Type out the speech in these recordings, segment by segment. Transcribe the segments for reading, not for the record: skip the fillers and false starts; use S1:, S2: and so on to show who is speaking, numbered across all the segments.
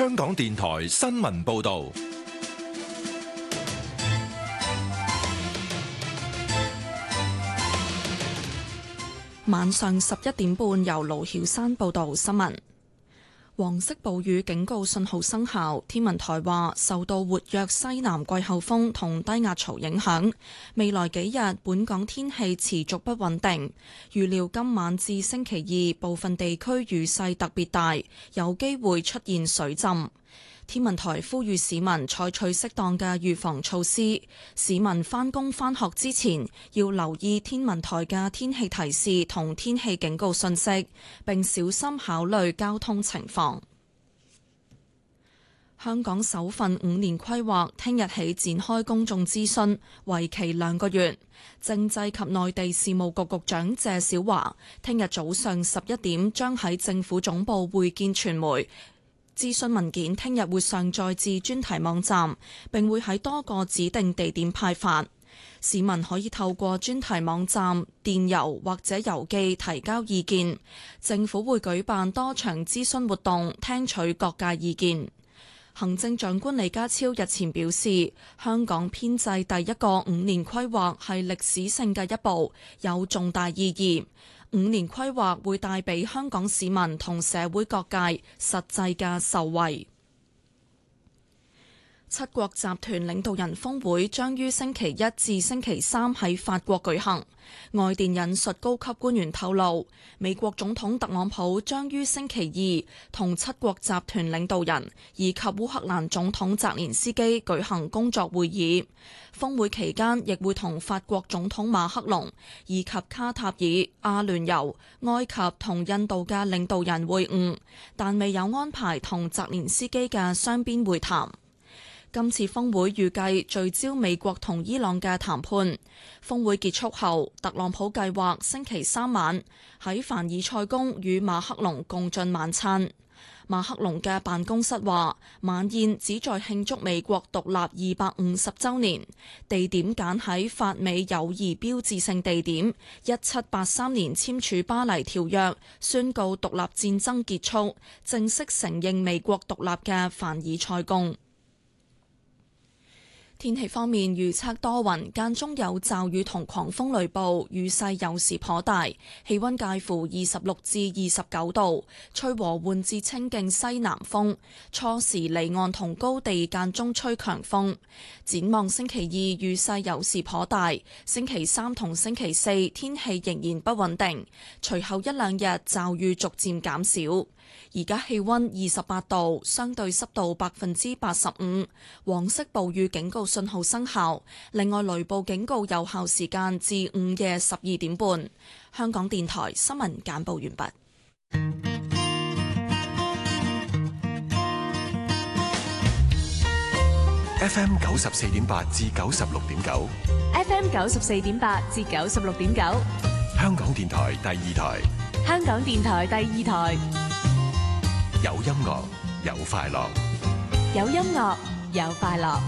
S1: 香港電台新聞報道。
S2: 晚上11點半，由盧曉山報道新聞。黃色暴雨警告信號生效，天文台話受到活躍西南季候風同低壓槽影響，未來幾日本港天氣持續不穩定，預料今晚至星期二部分地區雨勢特別大，有機會出現水浸。天文台呼籲市民採取適當嘅預防措施，市民返工返學之前要留意天文台嘅天氣提示同天氣警告信息，並小心考慮交通情況。香港首份5年規劃聽日起展開公眾諮詢，為期2個月。政制及內地事務局局長謝小華聽日早上11點將喺政府總部會見傳媒。諮詢文件聽日會上載至專題網站，並會喺多個指定地點派發。市民可以透過專題網站、電郵或者郵寄提交意見。政府會舉辦多場諮詢活動，聽取各界意見。行政長官李家超日前表示，香港編制第一個5年規劃係歷史性嘅一步，有重大意義。5年規劃會帶俾香港市民同社會各界實際嘅受惠。七國集團領導人峰會將於星期一至星期三喺法國舉行。外電引述高級官員透露，美國總統特朗普將於星期二同七國集團領導人以及烏克蘭總統澤連斯基舉行工作會議。峰會期間亦會同法國總統馬克龍以及卡塔爾、阿聯酋、埃及同印度嘅領導人會晤，但未有安排同澤連斯基嘅雙邊會談。今次峰會預計聚焦美國同伊朗嘅談判。峰會結束後，特朗普計劃星期三晚喺凡爾賽宮與馬克龍共進晚餐。馬克龍嘅辦公室話，晚宴旨在慶祝美國獨立250週年，地點揀喺法美友誼標誌性地點，1783年簽署巴黎條約，宣告獨立戰爭結束，正式承認美國獨立嘅凡爾賽宮。天氣方面，預測多雲，間中有驟雨同狂風雷暴，雨勢有時頗大，氣溫介乎26至29度，吹和緩至清勁西南風，初時離岸同高地間中吹強風。展望星期二雨勢有時頗大，星期三同星期四天氣仍然不穩定，隨後1、2日驟雨逐漸減少。而家氣溫28度，相對濕度85%，黃色暴雨警告信號生效。另外，雷暴警告有效時間至午夜12點半。香港電台新聞簡報完畢。
S1: FM 94.8至96.9
S3: ，FM 94.8至96.9，
S1: 香港電台第2台，
S3: 香港電台第2台。
S1: 有音樂，有快樂，
S3: 有音樂，有快樂。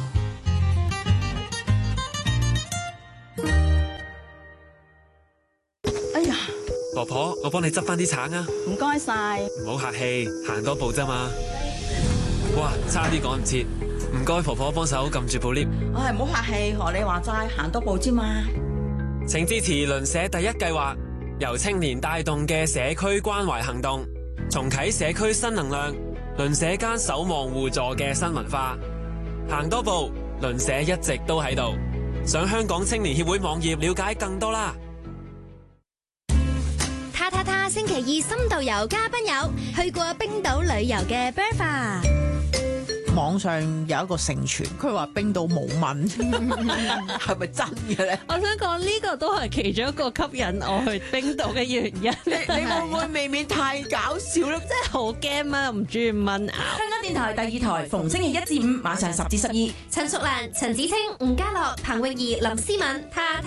S4: 哎呀，
S5: 婆婆，我幫你執翻啲橙啊！
S4: 唔該晒。
S5: 唔好客氣，行多步啫嘛。哇，差啲趕唔切，唔該婆婆幫手撳住部 lift。
S4: 唉，唔好客氣，學你話齋，行多步啫嘛。
S5: 請支持鄰舍第一計劃，由青年帶動嘅社區關懷行動。重啟社區新能量，鄰舍間守望互助嘅新文化。行多步，鄰舍一直都喺度。上香港青年協會網頁了解更多啦。
S6: 他星期二深度遊嘉賓有去過冰島旅遊嘅 Bertha。
S7: 網上有一個盛傳，佢話冰島冇蚊，係咪真嘅咧？
S8: 我想講呢個都係其中一個吸引我去冰島嘅原因。
S7: 你會唔會未免太搞笑咧？
S8: 真係好驚啊！唔中意蚊咬。
S4: 香港電台第2台，逢星期1至5晚上10至12，
S6: 陳淑蘭、陳子清、吳家樂、彭詠儀、林思敏，